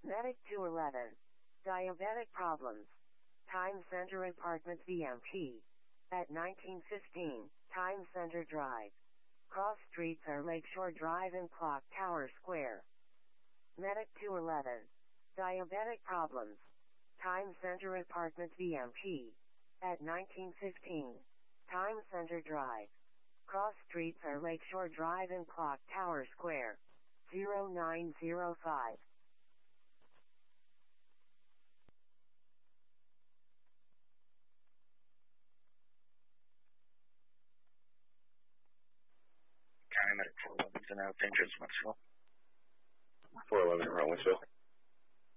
Medic 211. Diabetic problems. Time Center Apartment VMP. At 1915, Time Center Drive. Cross streets are Lakeshore Drive and Clock Tower Square. Medic 211. Diabetic problems. Time Center Apartment VMP. At 1915, Time Center Drive. Cross streets are Lakeshore Drive and Clock Tower Square. 0905. County Medic 411 is now dangerous, Mexico. 411 in Rowisville.